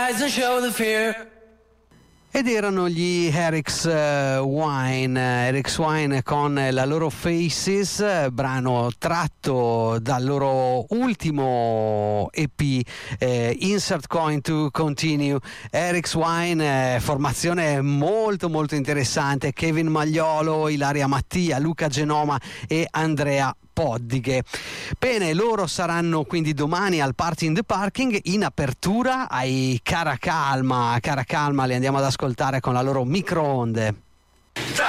eyes and show the fear. Ed erano gli Eric's Wine con la loro Faces, brano tratto dal loro ultimo EP, Insert Coin to Continue. Eric's Wine, formazione molto molto interessante, Kevin Magliolo, Ilaria Mattia, Luca Genoma e Andrea Poddighe. Bene, loro saranno quindi domani al Party in the Parking, in apertura ai Cara Calma. Cara Calma li andiamo ad ascoltare con la loro Microonde.